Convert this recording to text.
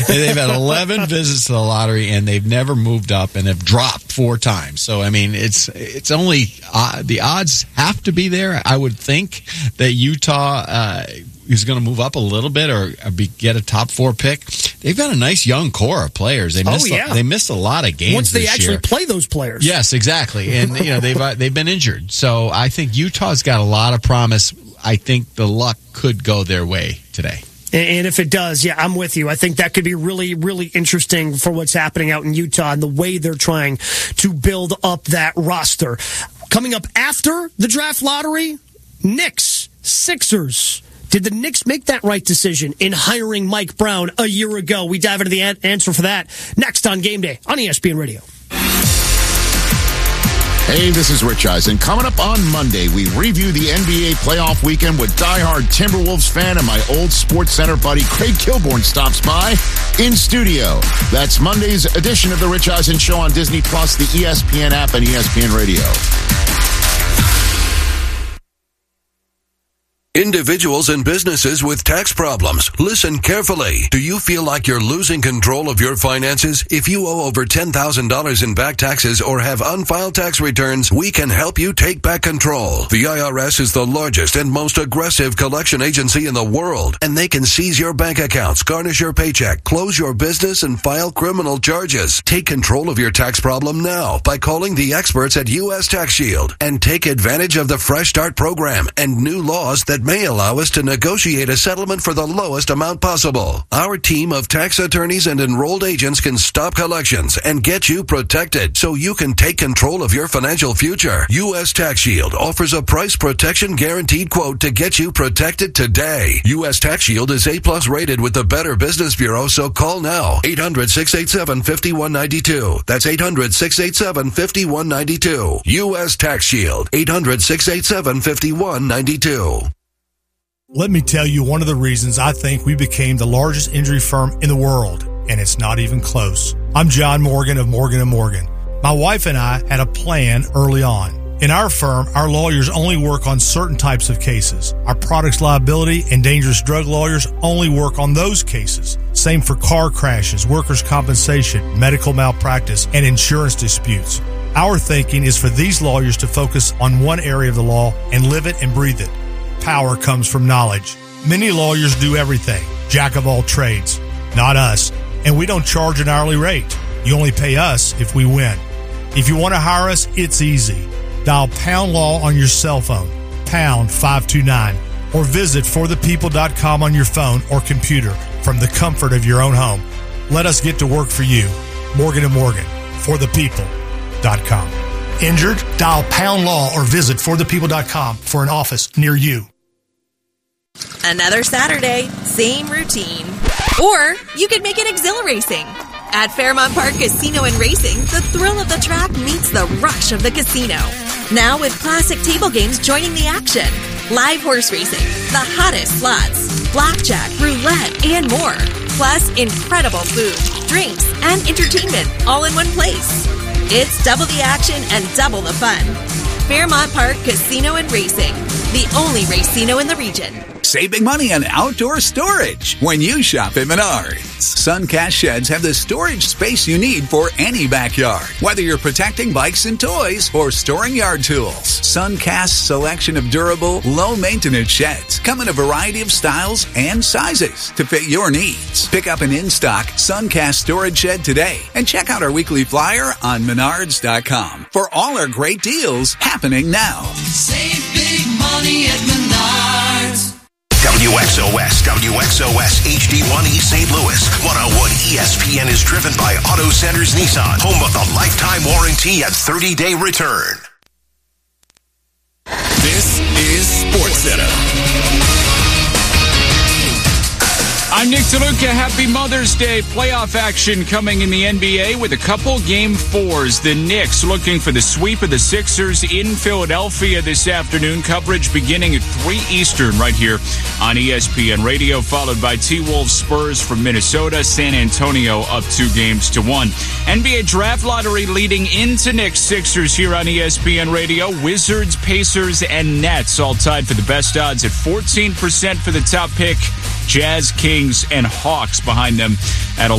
They've had 11 visits to the lottery, and they've never moved up and have dropped 4 times. So, I mean, it's only the odds have to be there. I would think that Utah is going to move up a little bit or get a top 4 pick. They've got a nice young core of players. They missed a lot of games once they this actually year. Play those players. Yes, exactly. And they've been injured. So I think Utah's got a lot of promise. I think the luck could go their way today. And if it does, yeah, I'm with you. I think that could be really, really interesting for what's happening out in Utah and the way they're trying to build up that roster. Coming up after the draft lottery, Knicks, Sixers. Did the Knicks make that right decision in hiring Mike Brown a year ago? We dive into the answer for that next on Game Day on ESPN Radio. Hey, this is Rich Eisen. Coming up on Monday, we review the NBA playoff weekend with diehard Timberwolves fan and my old Sports Center buddy Craig Kilborn stops by in studio. That's Monday's edition of the Rich Eisen Show on Disney+, the ESPN app, and ESPN Radio. Individuals and businesses with tax problems, listen carefully. Do you feel like you're losing control of your finances? If you owe over $10,000 in back taxes or have unfiled tax returns, we can help you take back control. The IRS is the largest and most aggressive collection agency in the world, and they can seize your bank accounts, garnish your paycheck, close your business, and file criminal charges. Take control of your tax problem now by calling the experts at U.S. Tax Shield and take advantage of the Fresh Start program and new laws that may allow us to negotiate a settlement for the lowest amount possible. Our team of tax attorneys and enrolled agents can stop collections and get you protected so you can take control of your financial future. U.S. Tax Shield offers a price protection guaranteed quote to get you protected today. U.S. Tax Shield is A+ rated with the Better Business Bureau, so call now. 800-687-5192. That's 800-687-5192. U.S. Tax Shield. 800-687-5192. Let me tell you one of the reasons I think we became the largest injury firm in the world, and it's not even close. I'm John Morgan of Morgan & Morgan. My wife and I had a plan early on. In our firm, our lawyers only work on certain types of cases. Our products liability and dangerous drug lawyers only work on those cases. Same for car crashes, workers' compensation, medical malpractice, and insurance disputes. Our thinking is for these lawyers to focus on one area of the law and live it and breathe it. Power comes from knowledge. Many lawyers do everything, jack of all trades. Not us, and we don't charge an hourly rate. You only pay us if we win. If you want to hire us, it's easy. Dial Pound Law on your cell phone, pound 529, or visit forthepeople.com on your phone or computer from the comfort of your own home. Let us get to work for you. Morgan & Morgan, forthepeople.com. Injured? Dial Pound Law or visit forthepeople.com for an office near you. Another Saturday, same routine. Or you could make it exhilarating. At Fairmont Park Casino and Racing, the thrill of the track meets the rush of the casino. Now with classic table games joining the action. Live horse racing, the hottest slots, blackjack, roulette, and more. Plus incredible food, drinks, and entertainment all in one place. It's double the action and double the fun. Fairmont Park Casino and Racing, the only racino in the region. Save big money on outdoor storage when you shop at Menards. Suncast sheds have the storage space you need for any backyard. Whether you're protecting bikes and toys or storing yard tools, Suncast's selection of durable, low-maintenance sheds come in a variety of styles and sizes to fit your needs. Pick up an in-stock Suncast storage shed today and check out our weekly flyer on Menards.com for all our great deals happening now. Save big money at Menards. WXOS HD1 East St. Louis. 101 ESPN is driven by Auto Centers Nissan, home of the lifetime warranty and 30-day return. This is SportsCenter. I'm Nick DeLuca. Happy Mother's Day. Playoff action coming in the NBA with a couple Game 4s. The Knicks looking for the sweep of the Sixers in Philadelphia this afternoon. Coverage beginning at 3 Eastern right here on ESPN Radio, followed by T-Wolves Spurs from Minnesota. San Antonio up 2-1. NBA Draft Lottery leading into Knicks Sixers here on ESPN Radio. Wizards, Pacers, and Nets all tied for the best odds at 14% for the top pick. Jazz, Kings, and Hawks behind them at